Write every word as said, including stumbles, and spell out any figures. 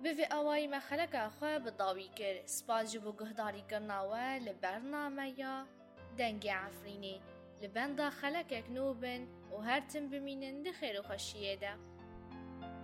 بفي أواي ما خلق أخوة بالضاوي كر سباس جبو قهداري كرناوة لبرنامجا دنجي عفريني لبندا خلقك نوبن وهرتم بمينن دخير وخشيدا.